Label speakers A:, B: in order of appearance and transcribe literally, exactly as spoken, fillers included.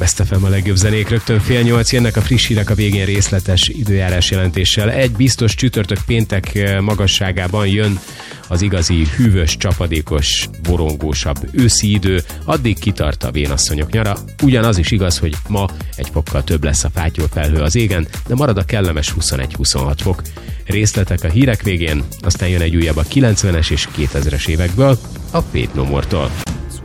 A: Best ef em a legjobb zenék, rögtön fél nyolc, jönnek a friss hírek, a végén részletes időjárás jelentéssel. Egy biztos, csütörtök péntek magasságában jön az igazi hűvös, csapadékos, borongósabb őszi idő, addig kitart a vénasszonyok nyara. Ugyanaz is igaz, hogy ma egy fokkal több lesz a fátyolfelhő az égen, de marad a kellemes huszonegy-huszonhat fok. Részletek a hírek végén, aztán jön egy újabb a kilencvenes és kétezres évekből, a Faith No More-tól.